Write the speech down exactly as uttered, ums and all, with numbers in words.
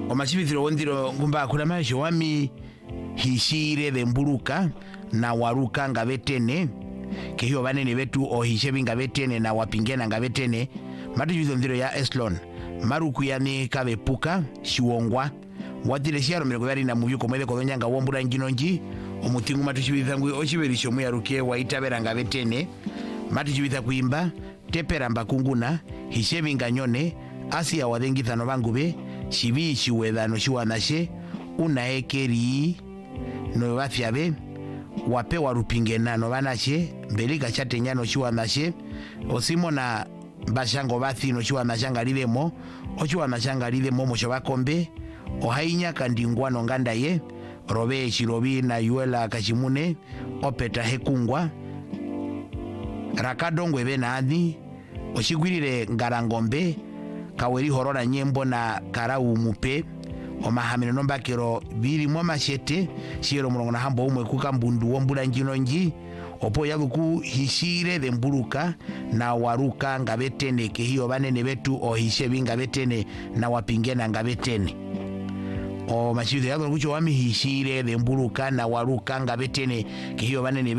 omachibithiro wondiro ngumba kuna maisho wami hishire thembuluka na waruka ngavetene kehio banene betu ohishebi ngavetene na wapingena ngavetene matu ndiro ya Eslon maruku yani kavepuka shiwongwa watire shiaro mireko yari na mubyuko mwele kodonyanga wombura nginonji omutingu matushibitha ngwi ochiberisho muyarukie waitabera ngavetene matushibitha kuimba tepera mbakunguna hishebi nganyone asi ya wadengithano bangube shibi shiwedano shiwanashe unaekeri no bafyabe wape warupingena no banashe mbelika chatenyano shiwanashe osimona bashango bathino shiwanashanga lilemo ochiwanashanga lilemo mosho bakombe ohainya kandingwano ngandaye robe shirobi na yuela kashimune opeta hekungwa rakadongwe benadi oshigwirire ngarangombe kaweri horora nyembo na karau mupe omahamino nombakero biri mwa mashete shiro murongo na hambo umwe kukambundu wombula njinonji opo yaluku hishire thembuluka na waruka ngavetene kehio banene betu ohishebi ngavetene na wapingena ngavetene o machibitho yaluku cho wami hishire thembuluka na waruka ngavetene kehio banene